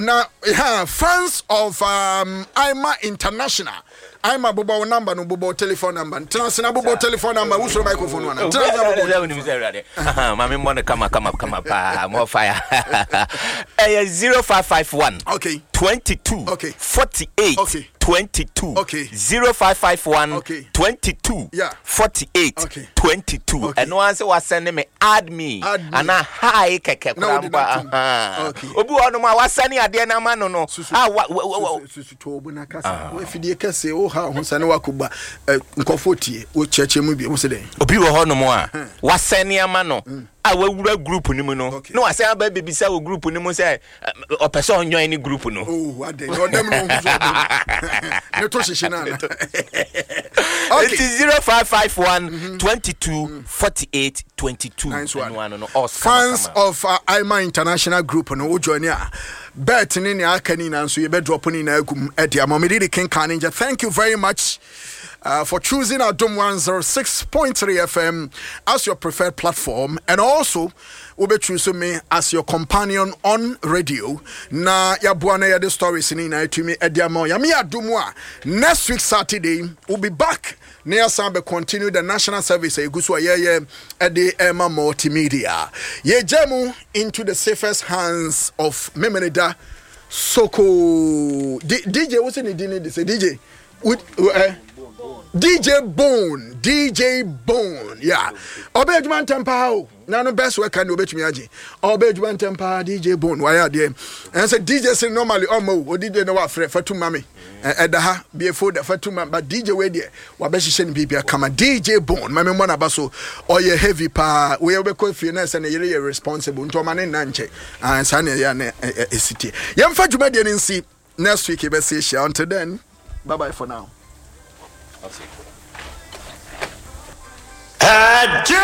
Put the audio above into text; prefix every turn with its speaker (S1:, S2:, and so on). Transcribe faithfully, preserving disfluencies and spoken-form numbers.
S1: now yeah, fans of um I M A International. I'm a bobo number no bobo telephone number. Transna bobo telephone number. Who's your microphone one?
S2: Transna. Mami wanna come up, come up, come up. More fire. Eh, zero five five one.
S1: Okay.
S2: Twenty-two.
S1: Okay.
S2: Forty-eight.
S1: Okay.
S2: Twenty-two.
S1: Okay.
S2: Zero five five one.
S1: Okay.
S2: Twenty-two.
S1: Yeah.
S2: Forty-eight.
S1: Okay.
S2: Twenty-two.
S1: Okay.
S2: And once was sending me add me.
S1: Add me.
S2: And a high keke
S1: kramba. Okay.
S2: Obu ono ma wasani ade na ma no no. Ah wa
S1: susu to obu na kasa. We fidie kase o ha ho sane wakuba nkofotie o cheche mu bi mo se den.
S2: Obi wo hono mo a wasani ama no. Ah we wura group ni mu no. No wase aba bebisa wo group ni mu say o person onyo any group no.
S1: Oh ade. No dem no hu so. Ne to sheshe na.
S2: Okay. It is zero five five one twenty-two forty-eight twenty-two.
S1: Nice one.
S2: No, no, no.
S1: Fans of uh, I M A International Group no wo join ya. Bet ni ni akani na so ye be drop ni na agum e dia Momidi King Kaninja. Thank you very much. Uh, for choosing our Dom one oh six point three F M as your preferred platform, and also will be choosing me as your companion on radio. Na ya buana ya the stories in na to me ediamo ya mi adumwa. Next week Saturday we'll be back. Near Sambe continue the national service e gusu ye ye at the Emma Multimedia. Ye jemu into the safest hands of Memenida Soko. D- DJ what's in the D J? D J. With uh, D J Bone, D J Bone, yeah. Obey Juman Tempa, now no best work can do bet me aji. Obey Juman Tempa, D J Bone, why are there? And said D J say normally, oh mo, or D J no what for two mammy. At the ha be a food for two man, but D J way there, what best send people come a D J Bone, my man abaso, or your heavy pa, we will call finesse and you're responsible to a man in Nanche and Sunny a city. Young Fajumadian in see next week, you best say, until then, bye bye for now.
S3: Adieu!